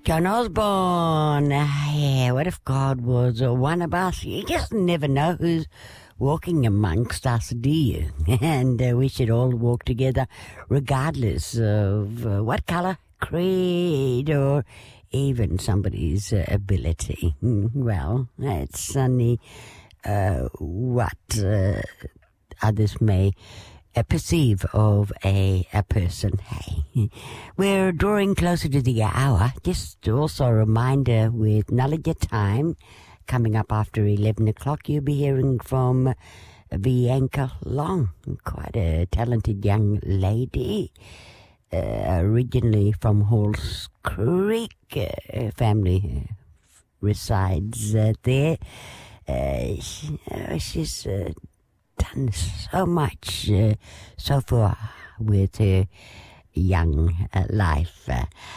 John Osborne. Yeah, what if God was one of us? You just never know who's walking amongst us, do you? And we should all walk together regardless of what colour, creed, or even somebody's ability. Well, it's only what others may perceive of a person. Hey, we're drawing closer to the hour. Just also a reminder with Knowledge at Time coming up after 11 o'clock, you'll be hearing from Bianca Long, quite a talented young lady, originally from Halls Creek. Family resides there. She's done so much so far with her young life.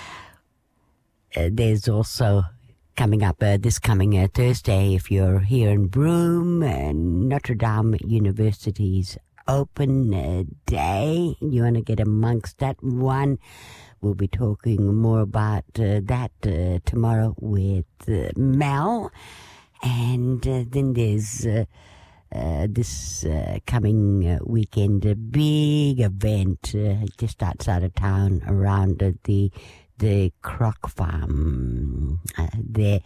There's also coming up this coming Thursday, if you're here in Broome, Notre Dame University's open day. You want to get amongst that one. We'll be talking more about that tomorrow with Mel. And then there's this coming weekend, a big event just outside of town around the Croc Farm, the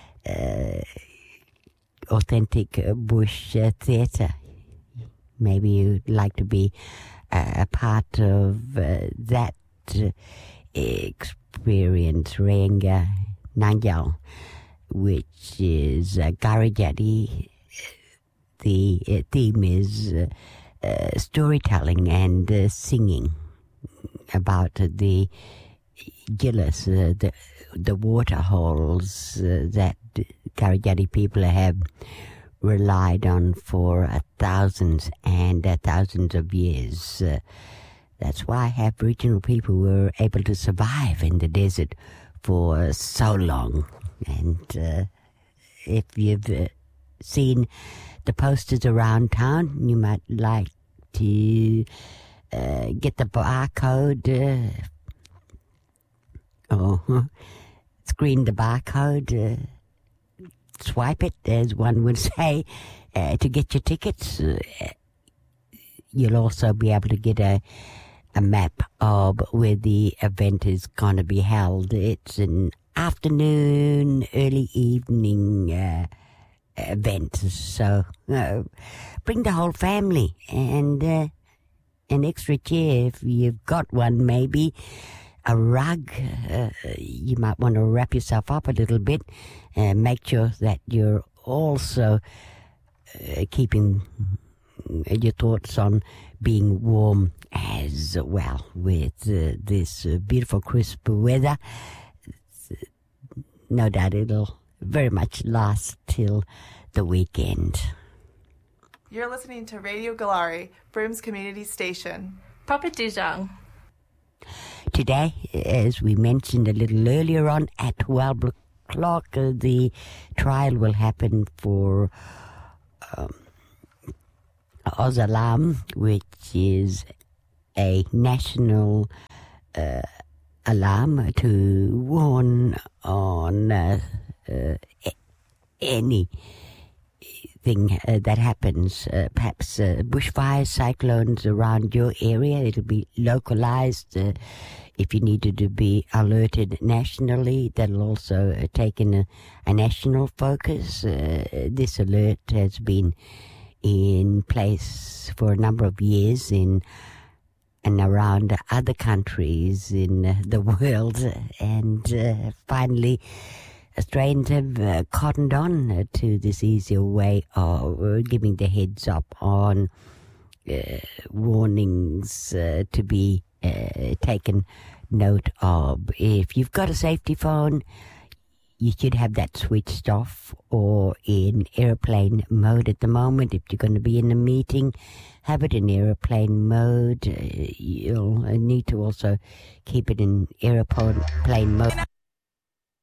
authentic bush theatre. Maybe you'd like to be a part of that experience. Renga Nangyal, which is Garajati. The theme is storytelling and singing about the gillis, the water holes that Garajati people have relied on for thousands and thousands of years. That's why Aboriginal people were able to survive in the desert for so long. And if you've seen the posters around town, you might like to get the barcode screen the barcode, swipe it, as one would say, to get your tickets. You'll also be able to get a map of where the event is going to be held. It's an afternoon, early evening event, so bring the whole family and an extra chair if you've got one, maybe a rug. You might want to wrap yourself up a little bit and make sure that you're also keeping your thoughts on being warm as well with this beautiful crisp weather. No doubt it'll very much last till the weekend. You're listening to Radio Galari, Broome's community station. Papa Dujang. Today, as we mentioned a little earlier on, at 12 o'clock, the trial will happen for Ozalam, which is a national alarm to warn on anything that happens, perhaps bushfires, cyclones around your area. It'll be localized. If you needed to be alerted nationally, that'll also take in a national focus. This alert has been in place for a number of years in and around other countries in the world, and finally Australians have cottoned on to this easier way of giving the heads up on warnings to be taken note of. If you've got a safety phone, you should have that switched off or in airplane mode at the moment. If you're going to be in a meeting, have it in airplane mode. You'll need to also keep it in airplane mode.